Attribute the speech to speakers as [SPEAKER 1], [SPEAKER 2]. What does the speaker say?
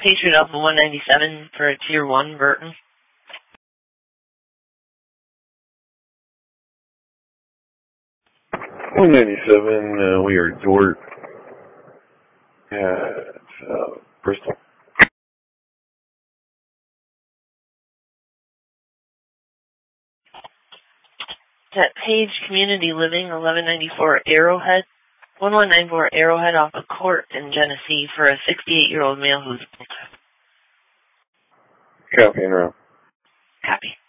[SPEAKER 1] Patriot Alpha 197 for a Tier 1, Burton.
[SPEAKER 2] We are Dort at Bristol.
[SPEAKER 1] At Page Community Living, 1194 Arrowhead. 1194 Arrowhead off of Court in Genesee for a 68-year-old male who's...
[SPEAKER 2] Copy and route.
[SPEAKER 1] Copy.